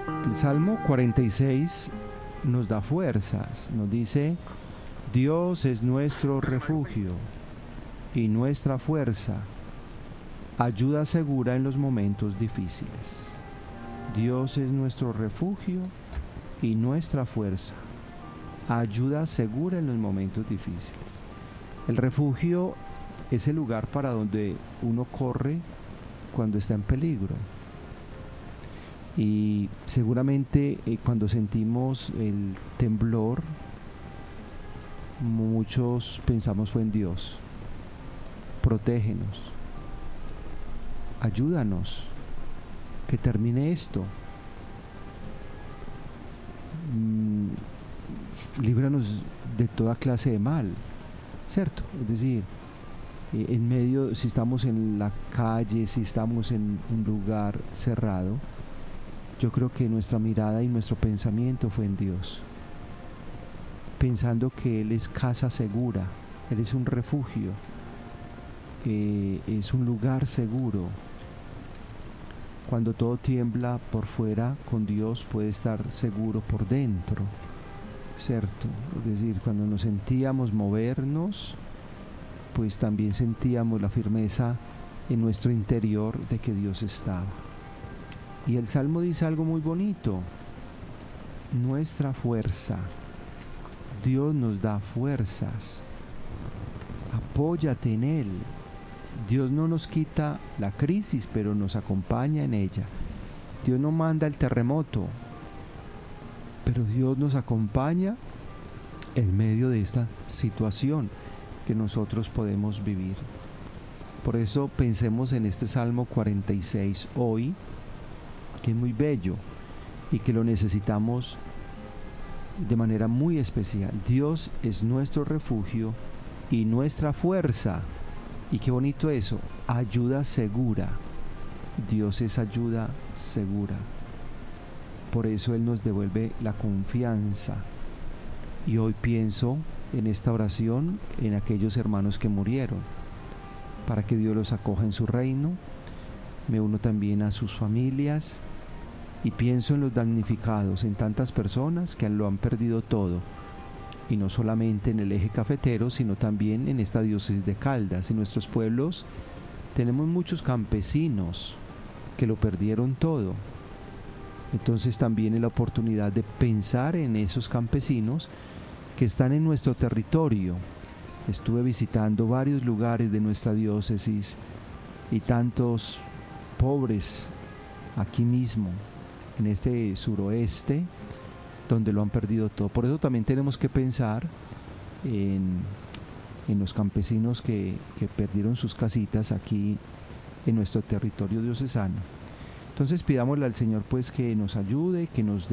El Salmo 46 nos da fuerzas, nos dice: Dios es nuestro refugio y nuestra fuerza, ayuda segura en los momentos difíciles. Dios es nuestro refugio y nuestra fuerza, ayuda segura en los momentos difíciles. El refugio es el lugar para donde uno corre cuando está en peligro. Y seguramente cuando sentimos el temblor, muchos pensamos fue en Dios. Protégenos, ayúdanos, que termine esto. Líbranos de toda clase de mal, ¿cierto? Es decir, en medio, si estamos en la calle, si estamos en un lugar cerrado, yo creo que nuestra mirada y nuestro pensamiento fue en Dios, pensando que Él es casa segura, Él es un refugio, es un lugar seguro. Cuando todo tiembla por fuera, con Dios puede estar seguro por dentro, ¿cierto? Es decir, cuando nos sentíamos movernos, pues también sentíamos la firmeza en nuestro interior de que Dios estaba. Y el Salmo dice algo muy bonito: nuestra fuerza. Dios nos da fuerzas. Apóyate en Él. Dios no nos quita la crisis, pero nos acompaña en ella. Dios no manda el terremoto, pero Dios nos acompaña en medio de esta situación que nosotros podemos vivir. Por eso pensemos en este Salmo 46 hoy, que es muy bello y que lo necesitamos de manera muy especial. Dios es nuestro refugio y nuestra fuerza. Y qué bonito eso, ayuda segura. Dios es ayuda segura. Por eso Él nos devuelve la confianza. Y hoy pienso en esta oración en aquellos hermanos que murieron, para que Dios los acoja en su reino. Me uno también a sus familias y pienso en los damnificados, en tantas personas que lo han perdido todo, y no solamente en el eje cafetero, sino también en esta diócesis de Caldas. En nuestros pueblos tenemos muchos campesinos que lo perdieron todo. Entonces también es la oportunidad de pensar en esos campesinos que están en nuestro territorio. Estuve visitando varios lugares de nuestra diócesis y tantos pobres aquí mismo, en este suroeste, donde lo han perdido todo. Por eso también tenemos que pensar en los campesinos que perdieron sus casitas aquí en nuestro territorio diocesano. Entonces pidámosle al Señor pues que nos ayude, que nos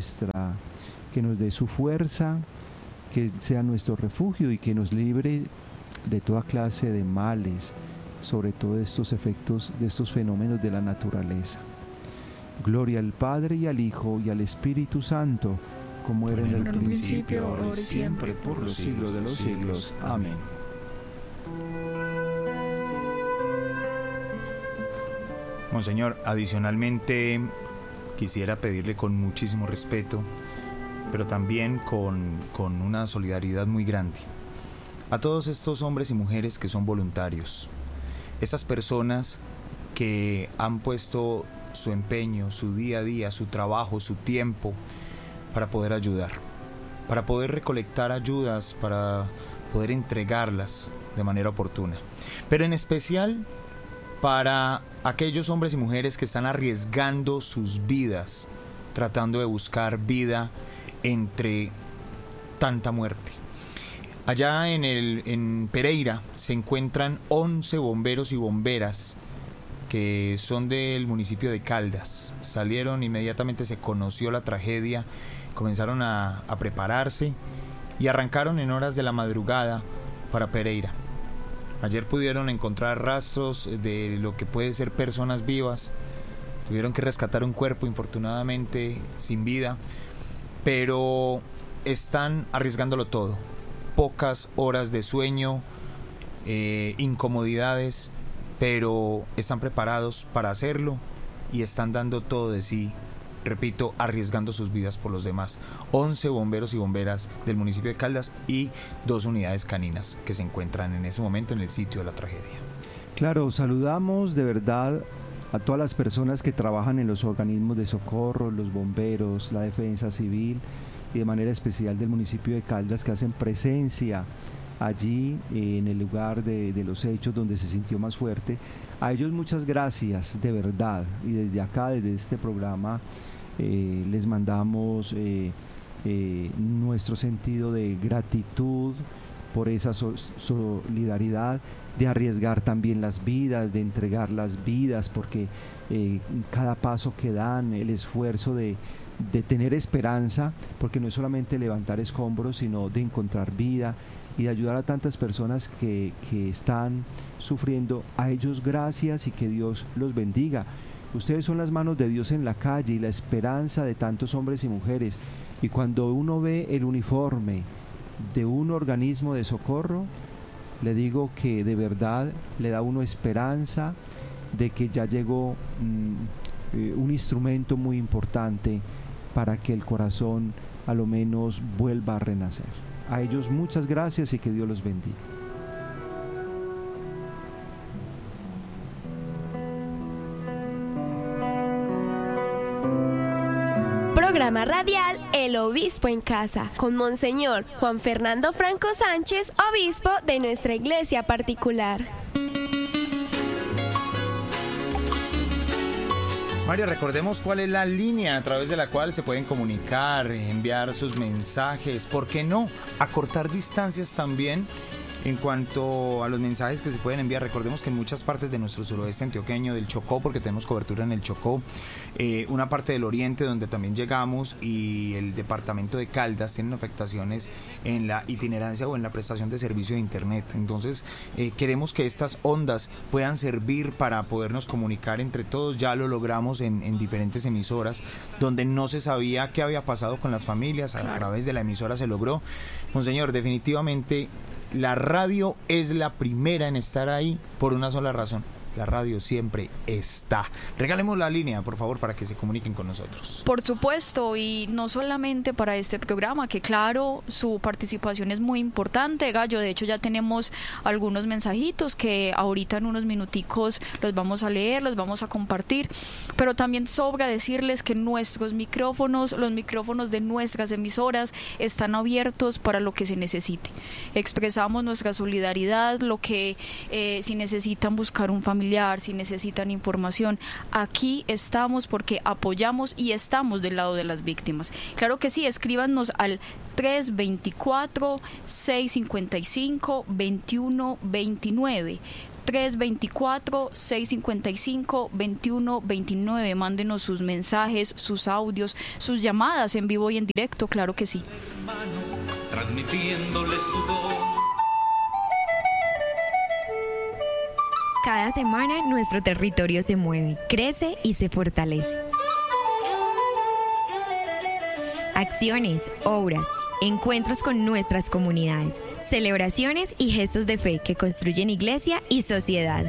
dé su fuerza, que sea nuestro refugio y que nos libre de toda clase de males, sobre todo de estos efectos, de estos fenómenos de la naturaleza. Gloria al Padre y al Hijo y al Espíritu Santo, como era en el principio, ahora y siempre, por los siglos de los siglos. Amén. Monseñor, adicionalmente quisiera pedirle con muchísimo respeto, pero también con una solidaridad muy grande, a todos estos hombres y mujeres que son voluntarios, estas personas que han puesto su empeño, su día a día, su trabajo, su tiempo para poder ayudar, para poder recolectar ayudas, para poder entregarlas de manera oportuna, pero en especial para aquellos hombres y mujeres que están arriesgando sus vidas, tratando de buscar vida entre tanta muerte. Allá en Pereira se encuentran 11 bomberos y bomberas que son del municipio de Caldas. Salieron inmediatamente, se conoció la tragedia, comenzaron a prepararse y arrancaron en horas de la madrugada para Pereira. Ayer pudieron encontrar rastros de lo que puede ser personas vivas. Tuvieron que rescatar un cuerpo, infortunadamente sin vida, pero están arriesgándolo todo. Pocas horas de sueño, incomodidades, pero están preparados para hacerlo y están dando todo de sí repito, arriesgando sus vidas por los demás. 11 bomberos y bomberas del municipio de Caldas y 2 unidades caninas que se encuentran en ese momento en el sitio de la tragedia. Claro, saludamos de verdad a todas las personas que trabajan en los organismos de socorro, los bomberos, la defensa civil y de manera especial del municipio de Caldas, que hacen presencia allí en el lugar de los hechos donde se sintió más fuerte. A ellos muchas gracias de verdad, y desde acá, desde este programa, les mandamos nuestro sentido de gratitud por esa solidaridad, de arriesgar también las vidas, de entregar las vidas, porque cada paso que dan, el esfuerzo de tener esperanza, porque no es solamente levantar escombros, sino de encontrar vida y de ayudar a tantas personas que están sufriendo. A ellos gracias y que Dios los bendiga. Ustedes son las manos de Dios en la calle y la esperanza de tantos hombres y mujeres. Y cuando uno ve el uniforme de un organismo de socorro, le digo que de verdad le da a uno esperanza de que ya llegó un instrumento muy importante para que el corazón a lo menos vuelva a renacer. A ellos muchas gracias y que Dios los bendiga. Programa radial El Obispo en Casa, con Monseñor Juan Fernando Franco Sánchez, obispo de nuestra iglesia particular. María, recordemos cuál es la línea a través de la cual se pueden comunicar, enviar sus mensajes, ¿por qué no? Acortar distancias también. En cuanto a los mensajes que se pueden enviar, recordemos que en muchas partes de nuestro suroeste antioqueño, del Chocó, porque tenemos cobertura en el Chocó, una parte del oriente donde también llegamos, y el departamento de Caldas tienen afectaciones en la itinerancia o en la prestación de servicio de internet. Entonces queremos que estas ondas puedan servir para podernos comunicar entre todos. Ya lo logramos en diferentes emisoras donde no se sabía qué había pasado con las familias. A través de la emisora se logró. Monseñor, definitivamente la radio es la primera en estar ahí por una sola razón. La radio siempre está. Regalemos la línea, por favor, para que se comuniquen con nosotros. Por supuesto, y no solamente para este programa, que claro, su participación es muy importante, Gallo. De hecho, ya tenemos algunos mensajitos que ahorita en unos minuticos los vamos a leer, los vamos a compartir. Pero también sobra decirles que nuestros micrófonos, los micrófonos de nuestras emisoras, están abiertos para lo que se necesite. Expresamos nuestra solidaridad, lo que si necesitan buscar un familiar, si necesitan información, aquí estamos porque apoyamos y estamos del lado de las víctimas. Claro que sí, escríbanos al 324-655-2129. 324-655-2129. Mándenos sus mensajes, sus audios, sus llamadas en vivo y en directo, claro que sí. Transmitiéndole su voz. Cada semana nuestro territorio se mueve, crece y se fortalece. Acciones, obras, encuentros con nuestras comunidades, celebraciones y gestos de fe que construyen iglesia y sociedad.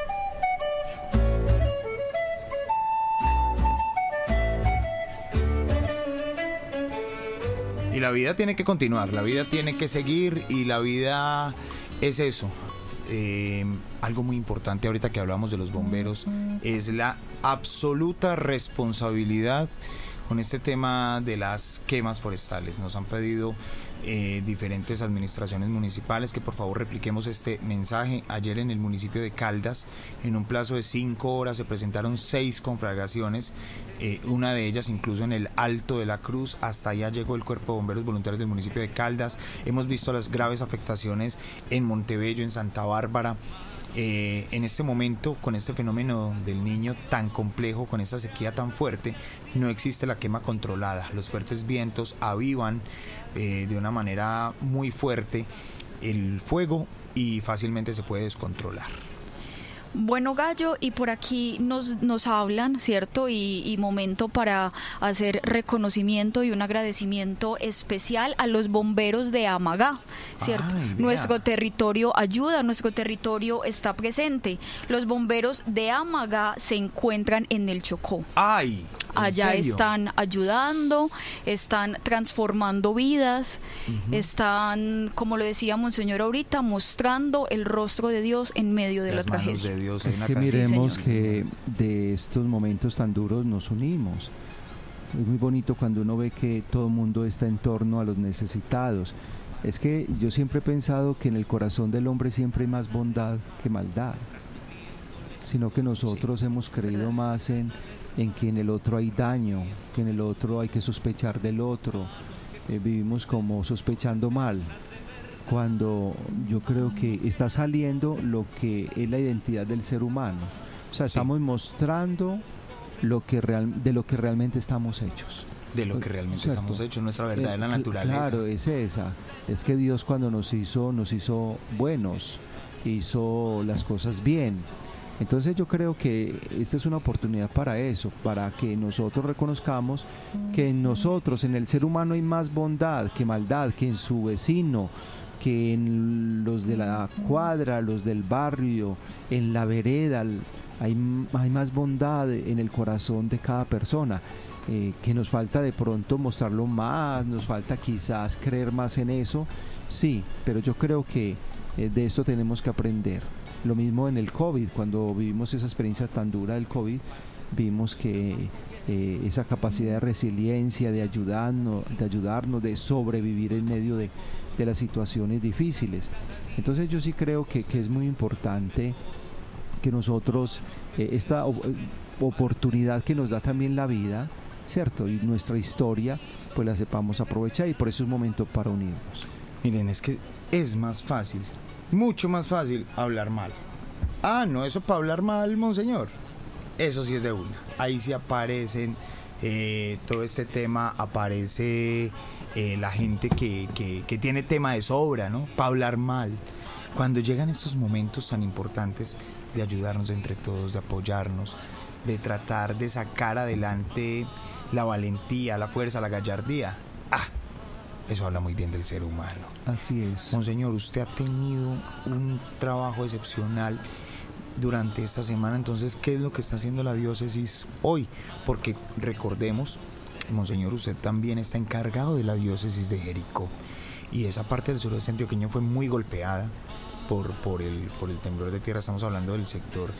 Y la vida tiene que continuar, la vida tiene que seguir, y la vida es eso. Algo muy importante ahorita que hablamos de los bomberos es la absoluta responsabilidad con este tema de las quemas forestales. Nos han pedido diferentes administraciones municipales que por favor repliquemos este mensaje. Ayer en el municipio de Caldas, en un plazo de 5 horas, se presentaron 6 conflagraciones, una de ellas incluso en el Alto de la Cruz. Hasta allá llegó el Cuerpo de Bomberos Voluntarios del municipio de Caldas. Hemos visto las graves afectaciones en Montebello, en Santa Bárbara. En este momento, con este fenómeno del Niño tan complejo, con esta sequía tan fuerte, no existe la quema controlada. Los fuertes vientos avivan de una manera muy fuerte el fuego y fácilmente se puede descontrolar. Bueno, Gallo, y por aquí nos hablan, ¿cierto? Y momento para hacer reconocimiento y un agradecimiento especial a los bomberos de Amagá, ¿cierto? Nuestro territorio ayuda, nuestro territorio está presente. Los bomberos de Amagá se encuentran en el Chocó. ¡Ay! allá serio? están ayudando, están transformando vidas, están, como lo decía Monseñor ahorita, mostrando el rostro de Dios en medio de la Las manos tragedia. de Dios. Hay Es una que canción. miremos Sí, que de estos momentos tan duros nos unimos. Es muy bonito cuando uno ve que todo el mundo está en torno a los necesitados. Es que yo siempre he pensado que en el corazón del hombre siempre hay más bondad que maldad, sino que nosotros hemos creído más en que en el otro hay daño, que en el otro hay que sospechar del otro. Vivimos como sospechando mal, cuando yo creo que está saliendo lo que es la identidad del ser humano. O sea, Sí. estamos mostrando de lo que realmente estamos hechos. De lo que realmente Cierto. estamos hechos, nuestra verdadera naturaleza. Claro, es esa. Es que Dios cuando nos hizo buenos, hizo las cosas bien. Entonces yo creo que esta es una oportunidad para eso, para que nosotros reconozcamos que en nosotros, en el ser humano, hay más bondad que maldad, que en su vecino, que en los de la cuadra, los del barrio, en la vereda. Hay más bondad en el corazón de cada persona. Que nos falta de pronto mostrarlo más, nos falta quizás creer más en eso, sí, pero yo creo que de esto tenemos que aprender. Lo mismo en el COVID, cuando vivimos esa experiencia tan dura del COVID, vimos que esa capacidad de resiliencia, de ayudarnos, de sobrevivir en medio de las situaciones difíciles. Entonces yo sí creo que es muy importante que nosotros, esta oportunidad que nos da también la vida, ¿cierto? Y nuestra historia, pues la sepamos aprovechar, y por eso es un momento para unirnos. Miren, es que es más fácil, mucho más fácil hablar mal. Ah, no, eso para hablar mal, monseñor. Eso sí es de una. Ahí sí aparecen todo este tema, aparece la gente que tiene tema de sobra, ¿no? Para hablar mal. Cuando llegan estos momentos tan importantes de ayudarnos entre todos, de apoyarnos, de tratar de sacar adelante la valentía, la fuerza, la gallardía. Eso habla muy bien del ser humano. Así es. Monseñor, usted ha tenido un trabajo excepcional durante esta semana, entonces, ¿qué es lo que está haciendo la diócesis hoy? Porque recordemos, Monseñor, usted también está encargado de la diócesis de Jericó, y esa parte del suroeste antioqueño fue muy golpeada por el temblor de tierra. Estamos hablando del sector